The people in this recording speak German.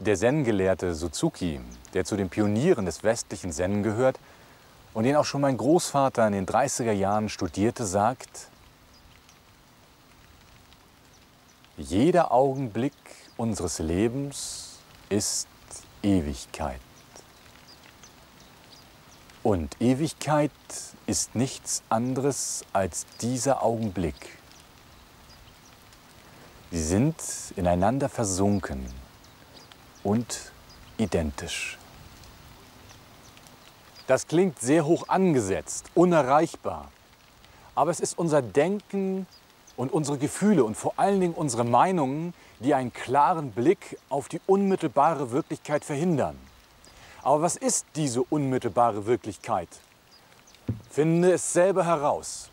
Der Zen-Gelehrte Suzuki, der zu den Pionieren des westlichen Zen gehört und den auch schon mein Großvater in den 30er Jahren studierte, sagt: Jeder Augenblick unseres Lebens ist Ewigkeit. Und Ewigkeit ist nichts anderes als dieser Augenblick. Sie sind ineinander versunken und identisch. Das klingt sehr hoch angesetzt, unerreichbar. Aber es ist unser Denken und unsere Gefühle und vor allen Dingen unsere Meinungen, die einen klaren Blick auf die unmittelbare Wirklichkeit verhindern. Aber was ist diese unmittelbare Wirklichkeit? Finde es selber heraus.